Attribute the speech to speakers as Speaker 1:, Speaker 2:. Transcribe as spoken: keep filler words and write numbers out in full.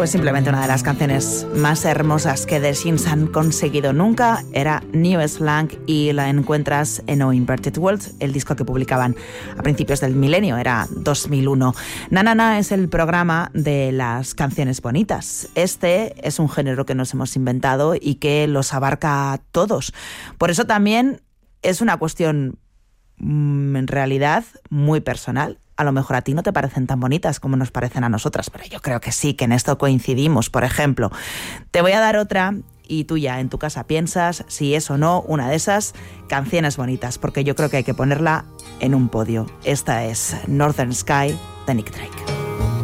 Speaker 1: Pues simplemente una de las canciones más hermosas que The Shins han conseguido nunca era New Slang, y la encuentras en No Inverted World, el disco que publicaban a principios del milenio, era dos mil uno. Na Na Na es el programa de las canciones bonitas. Este es un género que nos hemos inventado y que los abarca a todos. Por eso también es una cuestión mmm, en realidad muy personal. A lo mejor a ti no te parecen tan bonitas como nos parecen a nosotras, pero yo creo que sí, que en esto coincidimos. Por ejemplo, te voy a dar otra y tú ya en tu casa piensas si es o no una de esas canciones bonitas, porque yo creo que hay que ponerla en un podio. Esta es Northern Sky de Nick Drake.